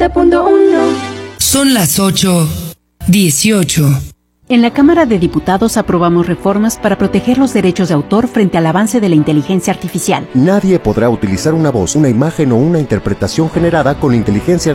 97.1. Son las 8:18. En la Cámara de Diputados aprobamos reformas para proteger los derechos de autor frente al avance de la inteligencia artificial. Nadie podrá utilizar una voz, una imagen o una interpretación generada con inteligencia